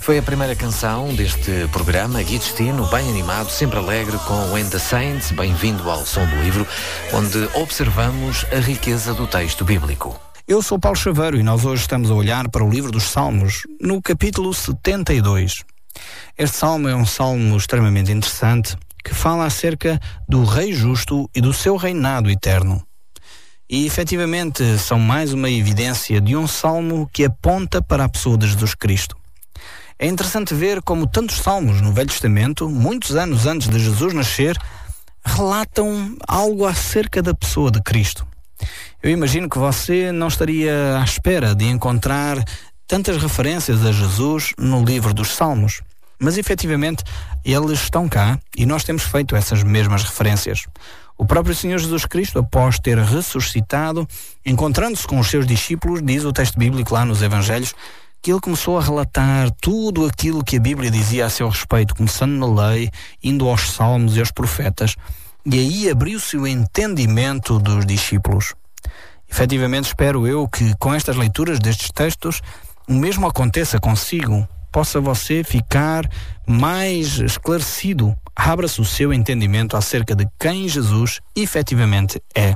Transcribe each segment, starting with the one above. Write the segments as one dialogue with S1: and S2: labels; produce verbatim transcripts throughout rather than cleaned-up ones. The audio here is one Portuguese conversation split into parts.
S1: Foi a primeira canção deste programa, Gui Destino, bem animado, sempre alegre, com When the Saints, bem-vindo ao Som do Livro, onde observamos a riqueza do texto bíblico.
S2: Eu sou Paulo Chaveiro e nós hoje estamos a olhar para o livro dos Salmos, no capítulo setenta e dois. Este salmo é um salmo extremamente interessante, que fala acerca do Rei Justo e do seu reinado eterno. E, efetivamente, são mais uma evidência de um salmo que aponta para a pessoa de Jesus Cristo. É interessante ver como tantos salmos no Velho Testamento, muitos anos antes de Jesus nascer, relatam algo acerca da pessoa de Cristo. Eu imagino que você não estaria à espera de encontrar tantas referências a Jesus no livro dos Salmos, mas efetivamente eles estão cá e nós temos feito essas mesmas referências. O próprio Senhor Jesus Cristo, após ter ressuscitado, encontrando-se com os seus discípulos, diz o texto bíblico lá nos Evangelhos, que ele começou a relatar tudo aquilo que a Bíblia dizia a seu respeito, começando na lei, indo aos salmos e aos profetas, e aí abriu-se o entendimento dos discípulos. Efetivamente, espero eu que com estas leituras destes textos, o mesmo aconteça consigo, possa você ficar mais esclarecido, abra-se o seu entendimento acerca de quem Jesus efetivamente é.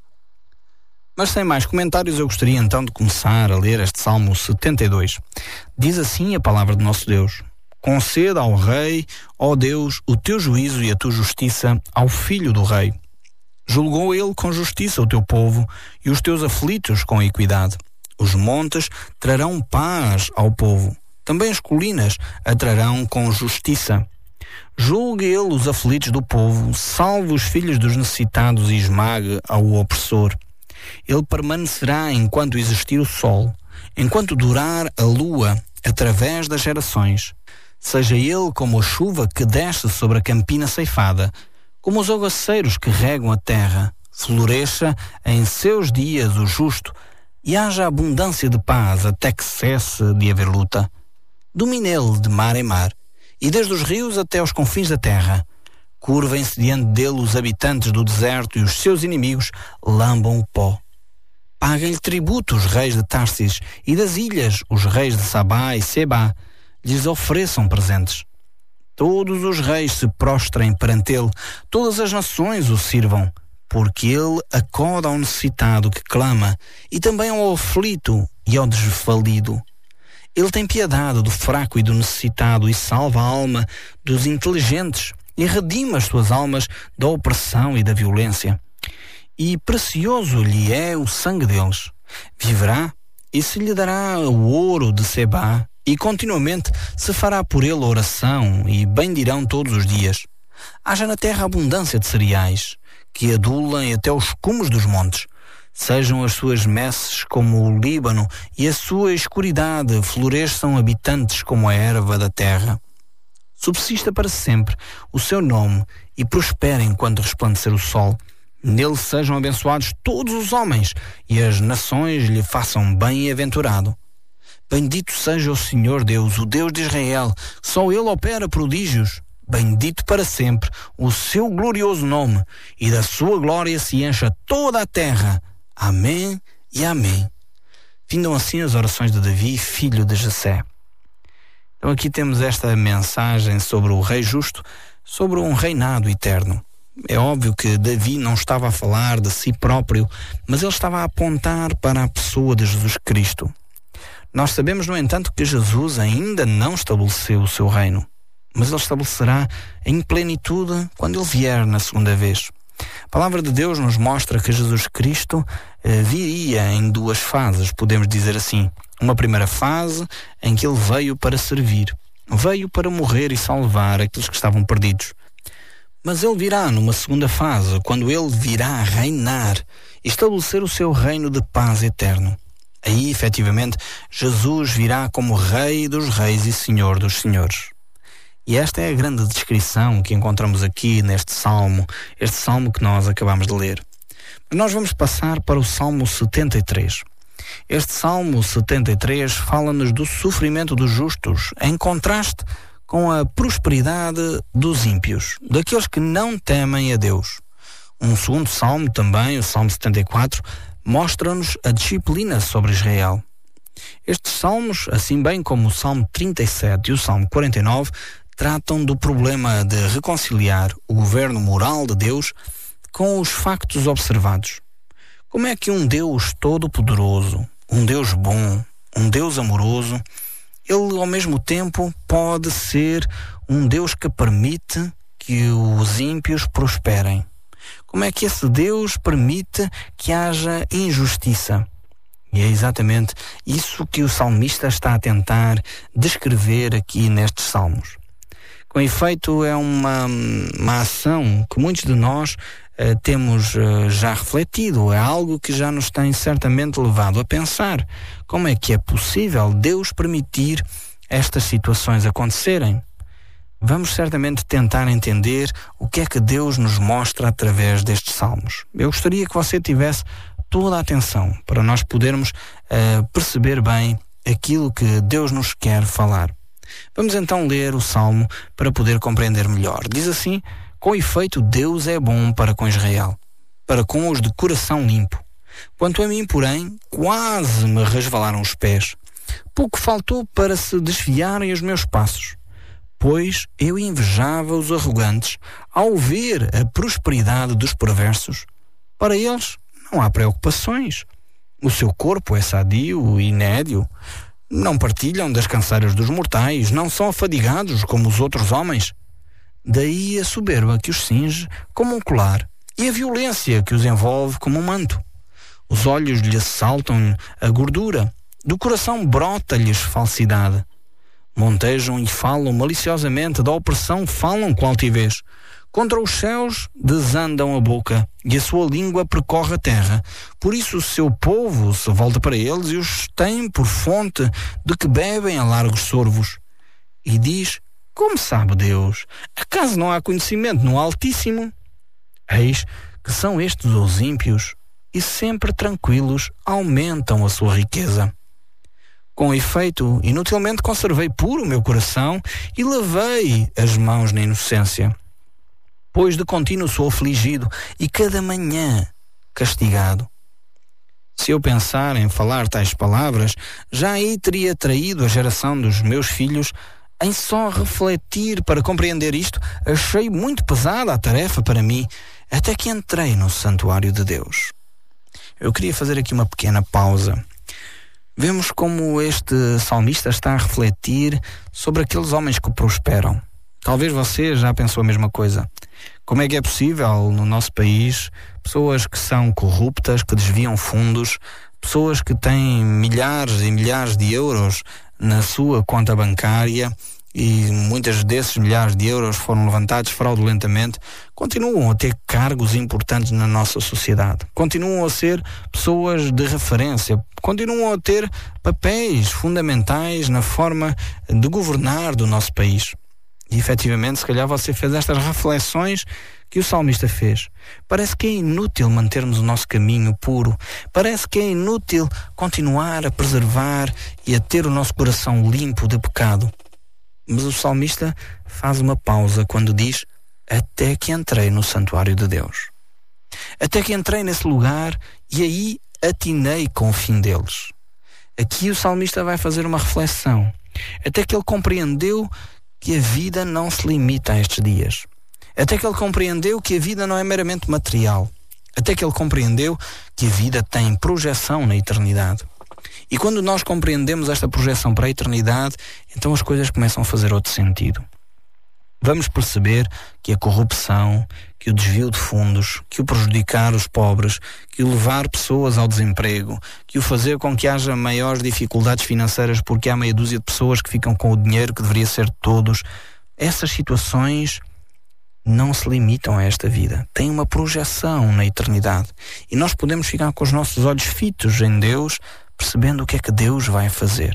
S2: Mas sem mais comentários, eu gostaria então de começar a ler este Salmo setenta e dois. Diz assim a palavra de nosso Deus: conceda ao Rei, ó Deus, o teu juízo e a tua justiça ao Filho do Rei. Julgou ele com justiça o teu povo e os teus aflitos com equidade. Os montes trarão paz ao povo, também as colinas a trarão com justiça. Julgue ele os aflitos do povo, salve os filhos dos necessitados e esmague ao opressor. Ele permanecerá enquanto existir o sol, enquanto durar a lua, através das gerações. Seja ele como a chuva que desce sobre a campina ceifada, como os aguaceiros que regam a terra. Floresça em seus dias o justo, e haja abundância de paz até que cesse de haver luta. Domine ele de mar em mar, e desde os rios até aos confins da terra. Curvem-se diante dele os habitantes do deserto e os seus inimigos lambam o pó. Paguem-lhe tributo os reis de Tarsis e das ilhas, os reis de Sabá e Sebá, lhes ofereçam presentes. Todos os reis se prostrem perante ele, todas as nações o sirvam, porque ele acorda ao necessitado que clama, e também ao aflito e ao desvalido. Ele tem piedade do fraco e do necessitado e salva a alma dos inteligentes, e redima as suas almas da opressão e da violência. E precioso lhe é o sangue deles. Viverá e se lhe dará o ouro de Sebá, e continuamente se fará por ele oração, e bendirão todos os dias. Haja na terra abundância de cereais, que adulem até os cumes dos montes. Sejam as suas messes como o Líbano, e a sua escuridade floresçam habitantes como a erva da terra. Subsista para sempre o seu nome e prospere enquanto resplandecer o sol. Nele sejam abençoados todos os homens e as nações lhe façam bem-aventurado. Bendito seja o Senhor Deus, o Deus de Israel, só ele opera prodígios. Bendito para sempre o seu glorioso nome, e da sua glória se encha toda a terra. Amém e amém. Findam assim as orações de Davi, filho de Jessé. Então aqui temos esta mensagem sobre o Rei Justo, sobre um reinado eterno. É óbvio que Davi não estava a falar de si próprio, mas ele estava a apontar para a pessoa de Jesus Cristo. Nós sabemos, no entanto, que Jesus ainda não estabeleceu o seu reino, mas ele estabelecerá em plenitude quando ele vier na segunda vez. A palavra de Deus nos mostra que Jesus Cristo eh, viria em duas fases, podemos dizer assim. Uma primeira fase em que ele veio para servir, veio para morrer e salvar aqueles que estavam perdidos. Mas ele virá numa segunda fase, quando ele virá reinar e estabelecer o seu reino de paz eterno. Aí, efetivamente, Jesus virá como Rei dos Reis e Senhor dos Senhores. E esta é a grande descrição que encontramos aqui neste Salmo, este Salmo que nós acabamos de ler. Mas nós vamos passar para o Salmo setenta e três. Este Salmo setenta e três fala-nos do sofrimento dos justos, em contraste com a prosperidade dos ímpios, daqueles que não temem a Deus. Um segundo Salmo também, o Salmo setenta e quatro, mostra-nos a disciplina sobre Israel. Estes salmos, assim bem como o Salmo trinta e sete e o Salmo quarenta e nove, tratam do problema de reconciliar o governo moral de Deus com os factos observados. Como é que um Deus todo-poderoso, um Deus bom, um Deus amoroso, ele ao mesmo tempo pode ser um Deus que permite que os ímpios prosperem? Como é que esse Deus permite que haja injustiça? E é exatamente isso que o salmista está a tentar descrever aqui nestes salmos. Com efeito, é uma, uma ação que muitos de nós uh, temos uh, já refletido, é algo que já nos tem certamente levado a pensar como é que é possível Deus permitir estas situações acontecerem. Vamos certamente tentar entender o que é que Deus nos mostra através destes salmos. Eu gostaria que você tivesse toda a atenção para nós podermos uh, perceber bem aquilo que Deus nos quer falar. Vamos então ler o Salmo para poder compreender melhor. Diz assim: com efeito, Deus é bom para com Israel, para com os de coração limpo. Quanto a mim, porém, quase me resvalaram os pés. Pouco faltou para se desviarem os meus passos, pois eu invejava os arrogantes ao ver a prosperidade dos perversos. Para eles não há preocupações. O seu corpo é sadio e nédio. Não partilham das cansaras dos mortais, não são afadigados como os outros homens. Daí a soberba que os cinge como um colar e a violência que os envolve como um manto. Os olhos lhes saltam a gordura, do coração brota-lhes falsidade. Montejam e falam maliciosamente, da opressão falam com altivez. Contra os céus desandam a boca, e a sua língua percorre a terra. Por isso o seu povo se volta para eles e os tem por fonte de que bebem a largos sorvos. E diz: como sabe Deus? Acaso não há conhecimento no Altíssimo? Eis que são estes os ímpios, e sempre tranquilos aumentam a sua riqueza. Com efeito, inutilmente conservei puro o meu coração e lavei as mãos na inocência. Pois de contínuo sou afligido e cada manhã castigado. Se eu pensar em falar tais palavras, já aí teria traído a geração dos meus filhos. Em só refletir para compreender isto, achei muito pesada a tarefa para mim, até que entrei no santuário de Deus. Eu queria fazer aqui uma pequena pausa. Vemos como este salmista está a refletir sobre aqueles homens que prosperam. Talvez você já pensou a mesma coisa. Como é que é possível no nosso país pessoas que são corruptas, que desviam fundos, pessoas que têm milhares e milhares de euros na sua conta bancária e muitas desses milhares de euros foram levantados fraudulentamente, continuam a ter cargos importantes na nossa sociedade, continuam a ser pessoas de referência, continuam a ter papéis fundamentais na forma de governar do nosso país. E efetivamente, se calhar você fez estas reflexões que o salmista fez. Parece que é inútil mantermos o nosso caminho puro. Parece que é inútil continuar a preservar e a ter o nosso coração limpo de pecado. Mas o salmista faz uma pausa quando diz: até que entrei no santuário de Deus. Até que entrei nesse lugar e aí atinei com o fim deles. Aqui o salmista vai fazer uma reflexão. Até que ele compreendeu que a vida não se limita a estes dias. Até que ele compreendeu que a vida não é meramente material. Até que ele compreendeu que a vida tem projeção na eternidade. E quando nós compreendemos esta projeção para a eternidade, então as coisas começam a fazer outro sentido. Vamos perceber que a corrupção, que o desvio de fundos, que o prejudicar os pobres, que o levar pessoas ao desemprego, que o fazer com que haja maiores dificuldades financeiras porque há meia dúzia de pessoas que ficam com o dinheiro que deveria ser de todos, essas situações não se limitam a esta vida. Têm uma projeção na eternidade. E nós podemos ficar com os nossos olhos fitos em Deus, percebendo o que é que Deus vai fazer.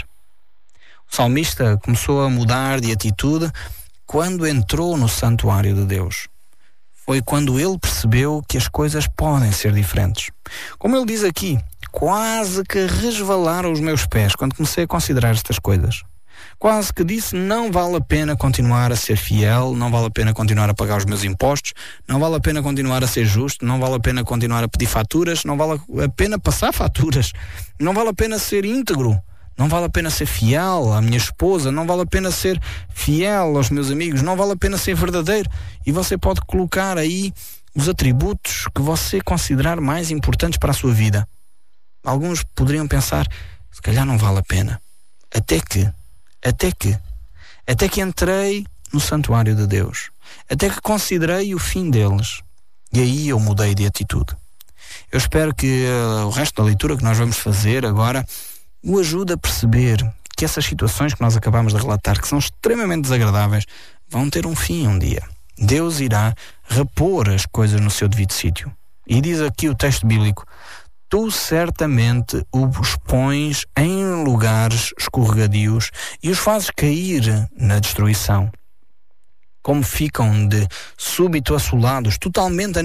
S2: O salmista começou a mudar de atitude quando entrou no santuário de Deus. Foi quando ele percebeu que as coisas podem ser diferentes. Como ele diz aqui, quase que resvalaram os meus pés quando comecei a considerar estas coisas. Quase que disse: não vale a pena continuar a ser fiel, não vale a pena continuar a pagar os meus impostos, não vale a pena continuar a ser justo, não vale a pena continuar a pedir faturas, não vale a pena passar faturas, não vale a pena ser íntegro, não vale a pena ser fiel à minha esposa, não vale a pena ser fiel aos meus amigos, não vale a pena ser verdadeiro. E você pode colocar aí os atributos que você considerar mais importantes para a sua vida. Alguns poderiam pensar, se calhar não vale a pena. Até que, até que, até que entrei no santuário de Deus. Até que considerei o fim deles. E aí eu mudei de atitude. Eu espero que uh, o resto da leitura que nós vamos fazer agora o ajude a perceber que essas situações que nós acabamos de relatar, que são extremamente desagradáveis, vão ter um fim um dia. Deus irá repor as coisas no seu devido sítio. E diz aqui o texto bíblico, tu certamente os pões em lugares escorregadios e os fazes cair na destruição. Como ficam de súbito assolados, totalmente